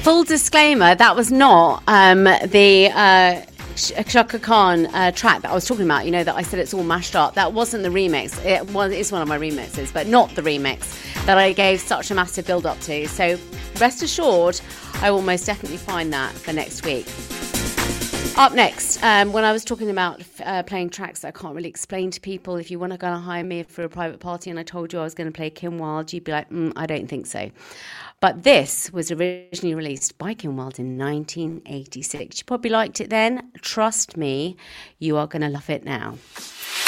full disclaimer, that was not the Chaka Khan track that I was talking about, you know, that I said it's all mashed up. That wasn't the remix. It's one of my remixes, but not the remix that I gave such a massive build up to. So rest assured, I will most definitely find that for next week. Up next, when I was talking about playing tracks that I can't really explain to people, if you want to go and hire me for a private party and I told you I was going to play Kim Wilde, you'd be like, I don't think so. But this was originally released by Kim Wilde in 1986. You probably liked it then. Trust me, you are going to love it now.